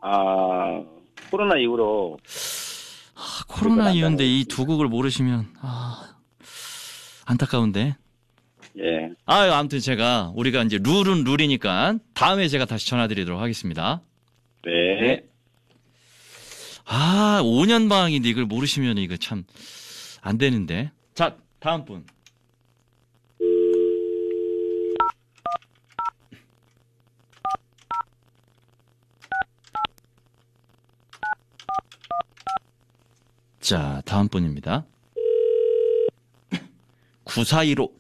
아, 코로나 이후로. 코로나 이후인데 이 두 곡을 모르시면, 안타까운데. 예. 아무튼 우리가 이제 룰은 룰이니까 다음에 제가 다시 전화드리도록 하겠습니다. 네. 5년 방학인데 이걸 모르시면 이거 참 안 되는데. 자, 다음 분. 자, 다음 분입니다. 9415.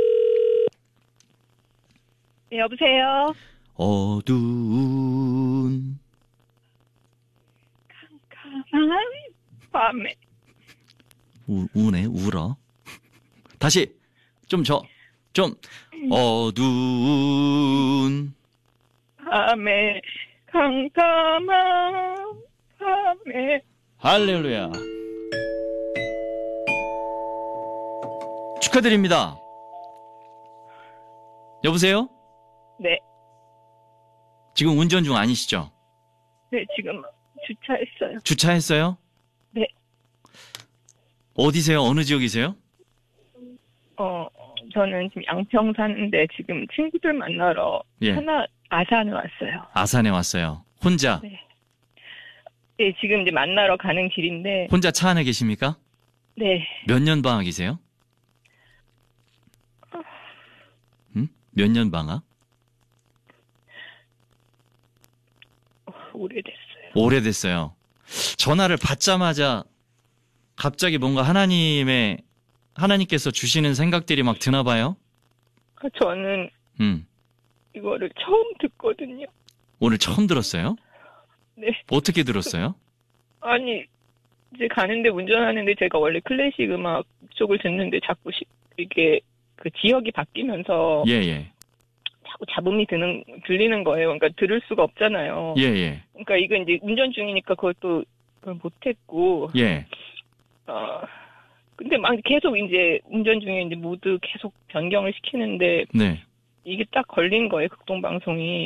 네, 여보세요? 어두운 깜깜한 밤에. 우네, 울어. 다시, 어두운 밤에, 깜깜한 밤에. 할렐루야. 축하드립니다. 여보세요? 네. 지금 운전 중 아니시죠? 네, 지금 주차했어요. 주차했어요? 네. 어디세요? 어느 지역이세요? 저는 지금 양평 사는데 지금 친구들 만나러 아산에 왔어요. 아산에 왔어요. 혼자? 네. 네, 지금 이제 만나러 가는 길인데. 혼자 차 안에 계십니까? 네. 몇 년 방학이세요? 몇 년 방학? 오래됐어요. 오래됐어요. 전화를 받자마자 갑자기 뭔가 하나님께서 주시는 생각들이 막 드나 봐요? 저는 이거를 처음 듣거든요. 오늘 처음 들었어요? 네. 어떻게 들었어요? 아니, 이제 가는데 운전하는데 제가 원래 클래식 음악 쪽을 듣는데 자꾸 이게 그 지역이 바뀌면서 자꾸 잡음이 들리는 거예요. 그러니까 들을 수가 없잖아요. 그러니까 이건 이제 운전 중이니까 그것도 못했고. 근데 막 계속 이제 운전 중에 이제 모두 계속 변경을 시키는데. 이게 딱 걸린 거예요, 극동방송이.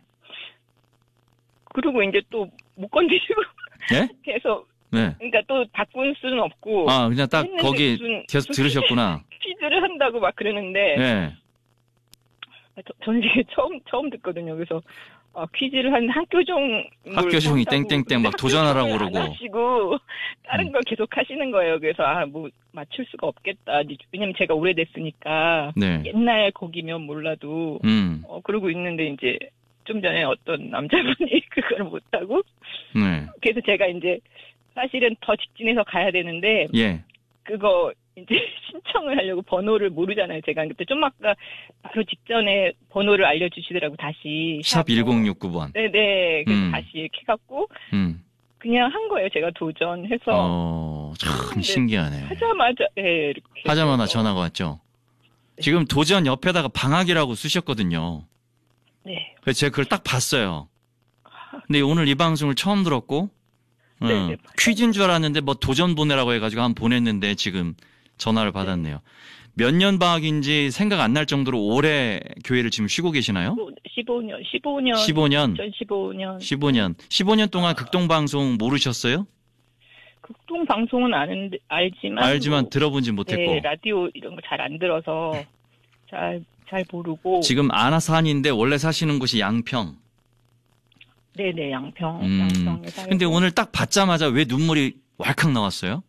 그리고 이제 또 못 건드리고. 계속. 그러니까 또 바꿀 수는 없고. 그냥 딱 거기 계속 들으셨구나. 퀴즈를 한다고 막 그러는데. 저는 이게 처음 듣거든요. 그래서 퀴즈를 한 학교종이 땡땡땡 막 도전하라고 그러고. 하시고 다른 걸 계속 하시는 거예요. 그래서 뭐 맞출 수가 없겠다. 왜냐면 제가 오래됐으니까 옛날 곡이면 몰라도 그러고 있는데 이제 좀 전에 어떤 남자분이 그걸 못하고 그래서 제가 이제 사실은 더 직진해서 가야 되는데 그거 이제 신청을 하려고 번호를 모르잖아요. 제가 그때 좀 아까 바로 직전에 번호를 알려주시더라고 다시. 샵 1069번. 네네. 그래서 다시 이렇게 해갖고 그냥 한 거예요. 제가 도전해서. 참 신기하네. 하자마자 이렇게. 하자마자 전화가 왔죠. 지금 도전 옆에다가 방학이라고 쓰셨거든요. 네. 그래서 제가 그걸 딱 봤어요. 근데 오늘 이 방송을 처음 들었고 퀴즈인 줄 알았는데 뭐 도전 보내라고 해가지고 한번 보냈는데 지금 전화를 받았네요. 몇 년 방학인지 생각 안 날 정도로 오래 교회를 지금 쉬고 계시나요? 15년. 15년. 2015년. 15년 동안 극동방송 모르셨어요? 극동방송은 알지만 들어본지 못했고. 네, 라디오 이런 거 잘 안 들어서 잘 모르고. 지금 아산인데 원래 사시는 곳이 양평. 네네, 양평에 살고. 근데 오늘 딱 받자마자 왜 눈물이 왈칵 나왔어요?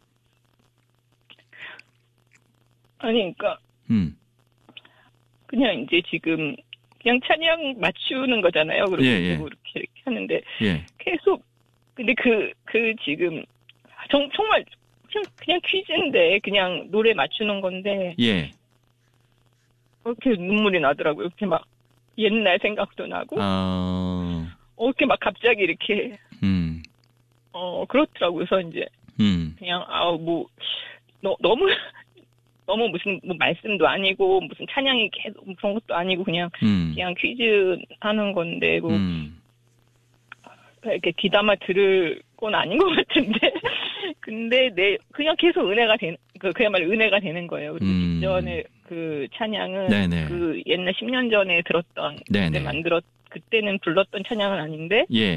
아니, 그러니까 그냥 이제 지금 그냥 찬양 맞추는 거잖아요. 그리고 이렇게 하는데 계속 근데 그 지금 정말 그냥 퀴즈인데 그냥 노래 맞추는 건데 이렇게 눈물이 나더라고요. 이렇게 막 옛날 생각도 나고 이렇게 막 갑자기 이렇게 그렇더라고요. 그래서 이제 그냥 너무 무슨 뭐 말씀도 아니고 무슨 찬양이 계속 그런 것도 아니고 그냥 퀴즈 하는 건데 뭐 이렇게 귀담아 들을 건 아닌 것 같은데 근데 그냥 계속 그야말로 은혜가 되는 거예요. 그리고 직전에 그 찬양은 그 옛날 10년 전에 들었던 그때는 불렀던 찬양은 아닌데